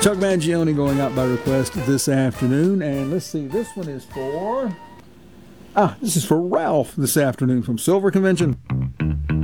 Chuck Mangione going out by request this afternoon. And let's see, this one is for... this is for Ralph this afternoon from Silver Convention.